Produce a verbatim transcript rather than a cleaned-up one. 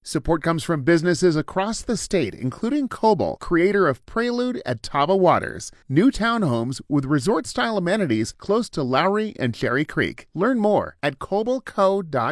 Support comes from businesses across the state, including Coble, creator of Prelude at Tava Waters, new townhomes with resort-style amenities close to Lowry and Cherry Creek. Learn more at coble co dot com.